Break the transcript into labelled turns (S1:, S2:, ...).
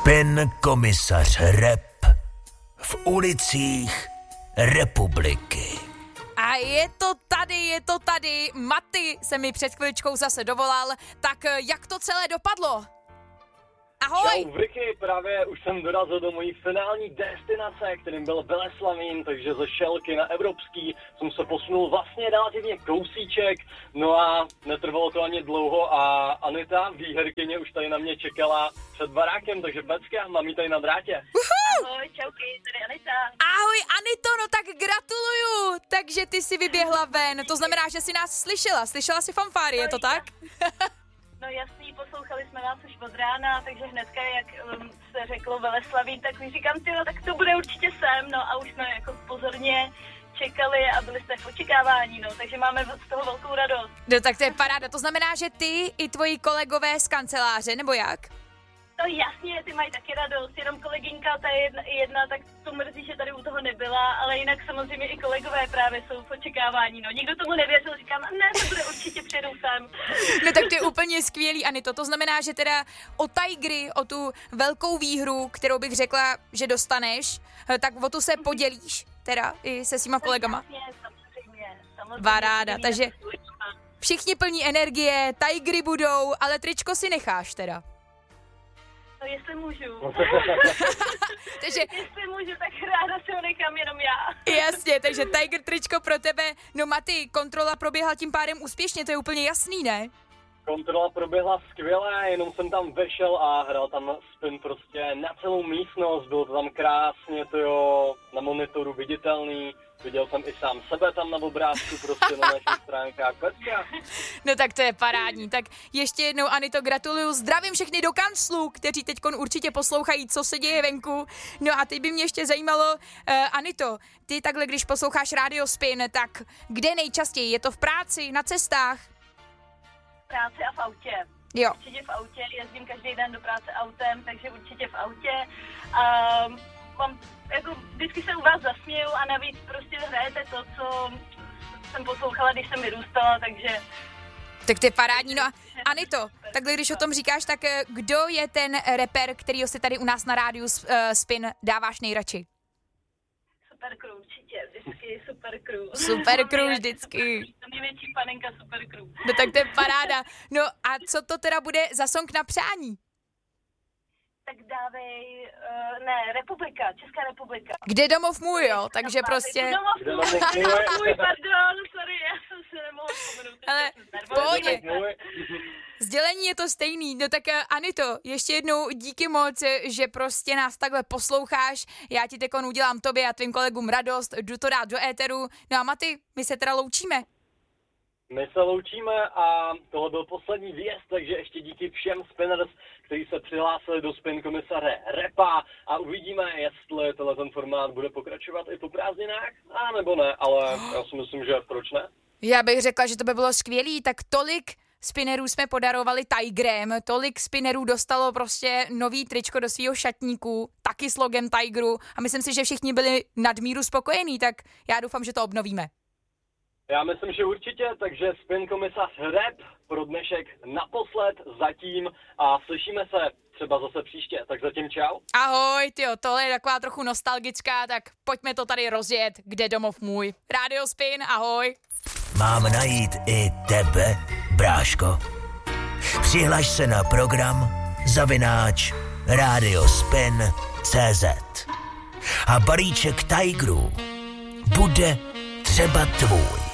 S1: Spin komisař Rep v ulicích republiky.
S2: A je to tady. Maty se mi před chviličkou zase dovolal. Tak jak to celé dopadlo? Ahoj!
S3: Čau, Vicky, právě už jsem dorazil do mojí finální destinace, kterým byl Veleslavín, takže ze Šelky na Evropský jsem se posunul vlastně relativně kousíček, no a netrvalo to ani dlouho a Anita, výherkyně, už tady na mě čekala před barákem, takže Pecka, mám jí tady na drátě.
S4: Ahoj, čauky, tady Anita.
S2: Ahoj Anito, no tak gratuluju, takže ty jsi vyběhla ven, to znamená, že jsi nás slyšela jsi fanfáry, je to tak?
S4: No jasný, poslouchali jsme vás už od rána, takže hnedka, jak se řeklo Veleslavín, tak mi říkám, tyjo, tak to bude určitě sem, no a už jsme jako pozorně čekali a byli jste v očekávání, no, takže máme z toho velkou radost.
S2: No tak to je paráda, to znamená, že ty i tvoji kolegové z kanceláře, nebo jak?
S4: No jasně, ty mají taky radost, jenom kolegyňka, ta jedna, tak to mrzí, že tady u toho nebyla, ale jinak samozřejmě i kolegové právě jsou v očekávání, no. Nikdo tomu nevěřil, říkám, ne, to bude určitě, přijedou sem.
S2: No tak to je úplně skvělý, Anito, to znamená, že teda o Tigry, o tu velkou výhru, kterou bych řekla, že dostaneš, tak o tu se podělíš, teda i se svýma kolegama.
S4: Jasně, samozřejmě.
S2: Paráda, takže všichni plní energie, Tigry budou, ale tričko si necháš teda.
S4: No jestli můžu.
S2: Takže,
S4: jestli můžu, tak ráda si ho nechám jenom já.
S2: Jasně, takže Tiger tričko pro tebe. No Maty, kontrola proběhla tím pádem úspěšně, to je úplně jasný, ne?
S3: Kontrola proběhla skvěle, jenom jsem tam vešel a hrál tam spin prostě na celou místnost, bylo to tam krásně, to jo, na monitoru viditelný, viděl jsem i sám sebe tam na obrázku prostě na našich stránkách. Pecka.
S2: No tak to je parádní, tak ještě jednou Anito gratuluju, zdravím všechny do kanclu, kteří teďkon určitě poslouchají, co se děje venku. No a teď by mě ještě zajímalo, Anito, ty takhle, když posloucháš Radio Spin, tak kde nejčastěji, je to v práci, na cestách?
S4: Práci a v autě.
S2: Jo.
S4: Určitě v autě, jezdím každý den do práce autem, takže určitě v autě. Mám, jako vždycky se u vás zasměju a navíc prostě hrajete to, co jsem poslouchala, když jsem vyrůstala, takže...
S2: Tak to je parádní. No a Anito, takhle když o tom říkáš, tak kdo je ten rapper, kterýho si tady u nás na rádiu Spin dáváš nejradši?
S4: Super Crew, určitě, vždycky Super Crew.
S2: Super Crew vždycky.
S4: To největší panenka Super Crew.
S2: No tak to je paráda. No a co to teda bude za song na přání?
S4: Tak dávej, Republika, Česká republika.
S2: Kde domov můj, jo, takže prostě...
S4: Domov můj, pardon, sorry, já jsem se nemohla vzpomenout.
S2: Ale v pohodě. Sdělení je to stejný, no tak Anito, ještě jednou díky moc, že prostě nás takhle posloucháš, já ti tekon udělám tobě a tvým kolegům radost, jdu to dát do éteru, no a Maty, my se teda loučíme.
S3: My se loučíme a tohle byl poslední výjezd, takže ještě díky všem spinners, kteří se přihlásili do spin komisaře Repa a uvidíme, jestli tenhle formát bude pokračovat i po prázdninách, a nebo ne, ale já si myslím, že proč ne?
S2: Já bych řekla, že to by bylo skvělý, tak tolik spinnerů jsme podarovali Tigrem, tolik spinnerů dostalo prostě nový tričko do svýho šatníku, taky s logem Tigru a myslím si, že všichni byli nadmíru spokojení, tak já doufám, že to obnovíme.
S3: Já myslím, že určitě, takže spin komisař Rep pro dnešek naposled zatím a slyšíme se třeba zase příště, tak zatím čau.
S2: Ahoj, tyjo, tohle je taková trochu nostalgická, tak pojďme to tady rozjet, kde domov můj. Radio Spin, ahoj.
S1: Mám najít i tebe, bráško? Přihlaš se na program @radiospin.cz a balíček Tigerů bude třeba tvůj.